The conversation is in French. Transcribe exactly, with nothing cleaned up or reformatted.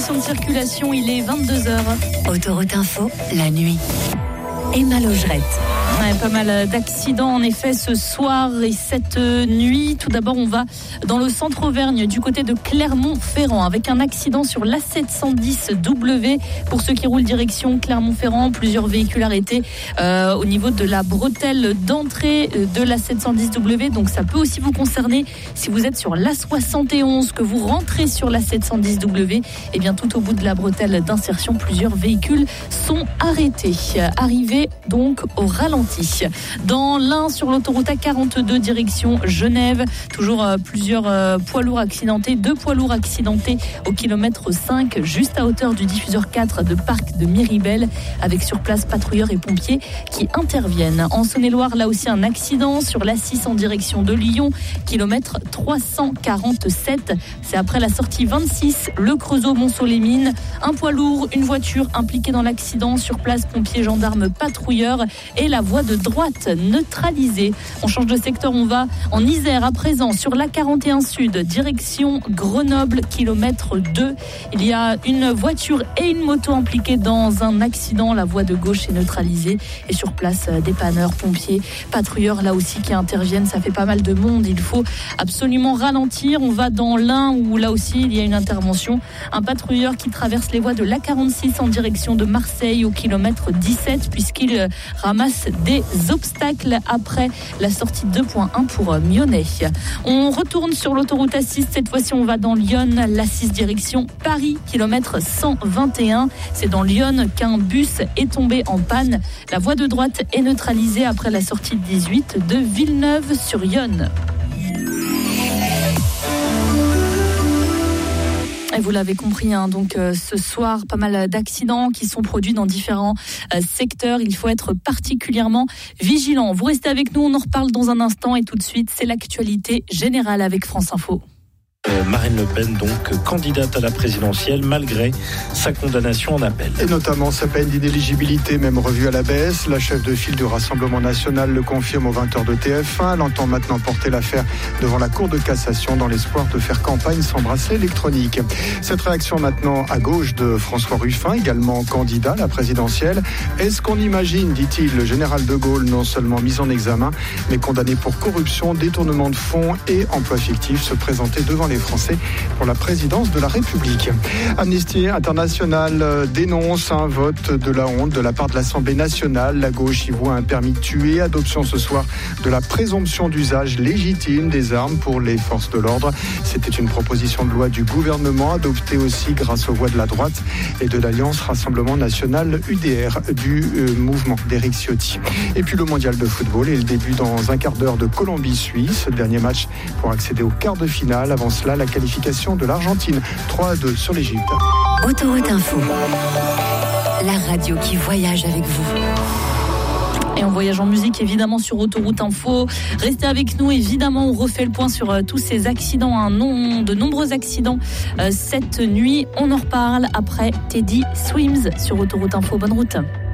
conditions de circulation, il est vingt-deux heures. Autoroute Info, la nuit. Emma Logerette. Ouais, pas mal d'accidents en effet ce soir et cette nuit. Tout d'abord, on va dans le centre Auvergne du côté de Clermont-Ferrand avec un accident sur l'A sept cent dix W. Pour ceux qui roulent direction Clermont-Ferrand, plusieurs véhicules arrêtés euh, au niveau de la bretelle d'entrée de l'A sept cent dix W. Donc ça peut aussi vous concerner si vous êtes sur l'A soixante et onze, que vous rentrez sur l'A sept cent dix W. Et bien tout au bout de la bretelle d'insertion, plusieurs véhicules sont arrêtés. Arrivés donc au ralenti. Dans l'Ain, sur l'autoroute A quarante-deux, direction Genève, toujours euh, plusieurs euh, poids lourds accidentés, deux poids lourds accidentés au kilomètre cinq, juste à hauteur du diffuseur quatre de Parc de Miribel, avec sur place patrouilleurs et pompiers qui interviennent. En Saône-et-Loire, là aussi un accident sur l'A six en direction de Lyon, kilomètre trois cent quarante-sept. C'est après la sortie vingt-six, le Creusot-Montceau-les-Mines. Un poids lourd, une voiture impliquée dans l'accident. Sur place, pompiers, gendarmes, patrouilleurs et la voie de droite neutralisée. On change de secteur, on va en Isère à présent sur l'A quarante et un Sud, direction Grenoble, kilomètre deux. Il y a une voiture et une moto impliquées dans un accident. La voie de gauche est neutralisée et sur place, dépanneurs, pompiers, patrouilleurs là aussi qui interviennent. Ça fait pas mal de monde, il faut absolument ralentir. On va dans l'Ain où là aussi il y a une intervention. Un patrouilleur qui traverse les voies de l'A quarante-six en direction de Marseille au kilomètre dix-sept puisqu'il ramasse des obstacles après la sortie deux point un pour Myonnais. On retourne sur l'autoroute A six, cette fois-ci on va dans Lyon, l'A six direction Paris, kilomètre cent vingt et un. C'est dans Lyon qu'un bus est tombé en panne. La voie de droite est neutralisée après la sortie dix-huit de Villeneuve-sur-Yonne. Et vous l'avez compris, hein, donc euh, ce soir, pas mal d'accidents qui sont produits dans différents euh, secteurs. Il faut être particulièrement vigilant. Vous restez avec nous, on en reparle dans un instant. Et tout de suite, c'est l'actualité générale avec France Info. Euh, Marine Le Pen, donc candidate à la présidentielle, malgré sa condamnation en appel. Et notamment sa peine d'inéligibilité, même revue à la baisse. La chef de file du Rassemblement national le confirme aux vingt heures de T F un. Elle entend maintenant porter l'affaire devant la Cour de cassation dans l'espoir de faire campagne sans bracelet électronique. Cette réaction maintenant à gauche de François Ruffin, également candidat à la présidentielle. Est-ce qu'on imagine, dit-il, le général de Gaulle non seulement mis en examen, mais condamné pour corruption, détournement de fonds et emploi fictif, se présenter devant les Français pour la présidence de la République. Amnesty International dénonce un vote de la honte de la part de l'Assemblée nationale. La gauche y voit un permis de tuer. Adoption ce soir de la présomption d'usage légitime des armes pour les forces de l'ordre. C'était une proposition de loi du gouvernement, adoptée aussi grâce aux voix de la droite et de l'Alliance Rassemblement National U D R du euh, mouvement d'Éric Ciotti. Et puis le mondial de football et le début dans un quart d'heure de Colombie-Suisse. Dernier match pour accéder au quart de finale. Avant cela, la qualification de l'Argentine. trois à deux sur l'Égypte. Autoroute Info. La radio qui voyage avec vous. Et on voyage en musique évidemment sur Autoroute Info. Restez avec nous, évidemment on refait le point sur euh, tous ces accidents, un nom, de nombreux accidents euh, cette nuit. On en reparle après Teddy Swims sur Autoroute Info. Bonne route.